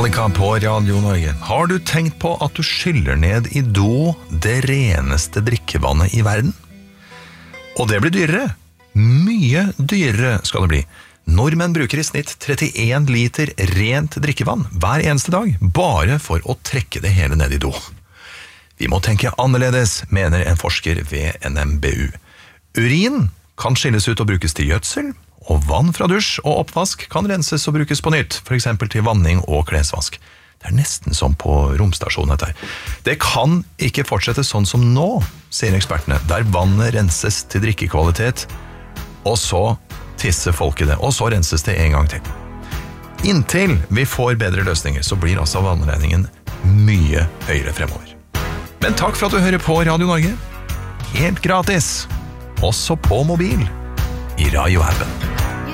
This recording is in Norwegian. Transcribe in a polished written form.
Metallica på Radio Norge. Har du tenkt på at du skyller ned i do det reneste drikkevannet i verden? Og det blir dyrere. Mye dyrere skal det bli. Nordmenn bruker i snitt 31 liter rent drikkevann hver eneste dag, bare for å trekke det hele ned i do. Vi må tenke annerledes, mener en forsker ved NMBU. Urin kan skilles ut og brukes til gjødsel, og vann fra dusj og oppvask kan renses og brukes på nytt, for eksempel til vanning og klesvask. Det er nesten som på romstasjonen dette her. Det kan ikke fortsette sånn som nå, sier ekspertene, der vannet renses til drikkekvalitet, og så tisser folk i det, og så renses det en gang til. Inntil vi får bedre løsninger, så blir altså vannregningen mye høyere fremover. Men takk for at du hører på Radio Norge. Helt gratis. Også på mobil. I radioappen.